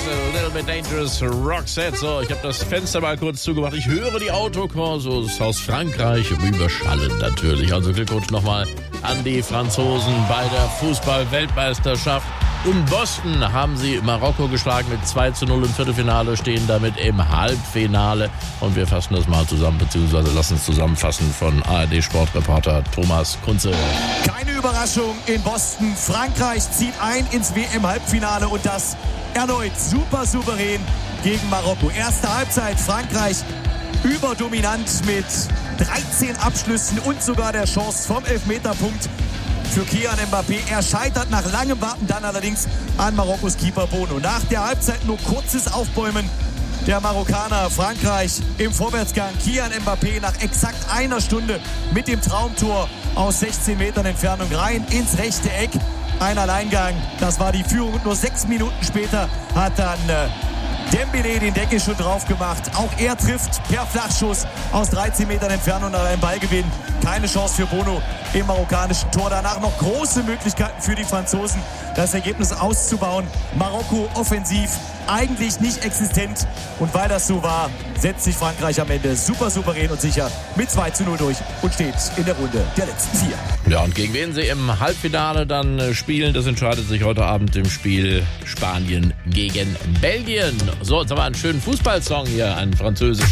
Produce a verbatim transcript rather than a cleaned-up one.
A Little Bit Dangerous Roxette. So, ich habe das Fenster mal kurz zugemacht. Ich höre die Autokorsos aus Frankreich rüberschallen natürlich. Also Glückwunsch nochmal an die Franzosen bei der Fußball-Weltmeisterschaft. In Boston haben sie Marokko geschlagen mit zwei zu null im Viertelfinale, stehen damit im Halbfinale. Und wir fassen das mal zusammen, beziehungsweise lassen es zusammenfassen von A R D-Sportreporter Thomas Kunze. Keine Überraschung in Boston. Frankreich zieht ein ins W M-Halbfinale und das erneut super souverän gegen Marokko. Erste Halbzeit Frankreich überdominant mit dreizehn Abschlüssen und sogar der Chance vom Elfmeterpunkt für Kylian Mbappé. Er scheitert nach langem Warten dann allerdings an Marokkos Keeper Bono. Nach der Halbzeit nur kurzes Aufbäumen der Marokkaner. Frankreich im Vorwärtsgang. Kylian Mbappé nach exakt einer Stunde mit dem Traumtor aus sechzehn Metern Entfernung rein ins rechte Eck. Ein Alleingang, das war die Führung. Und nur sechs Minuten später hat dann äh, Dembélé den Deckel schon drauf gemacht. Auch er trifft per Flachschuss aus dreizehn Metern Entfernung nach einem Ballgewinn. Keine Chance für Bono im marokkanischen Tor. Danach noch große Möglichkeiten für die Franzosen, das Ergebnis auszubauen. Marokko offensiv eigentlich nicht existent. Und weil das so war, setzt sich Frankreich am Ende super souverän und sicher mit zwei zu null durch und steht in der Runde der letzten vier. Ja, und gegen wen sie im Halbfinale dann spielen, das entscheidet sich heute Abend im Spiel Spanien gegen Belgien. So, jetzt haben wir einen schönen Fußballsong hier, einen französischen.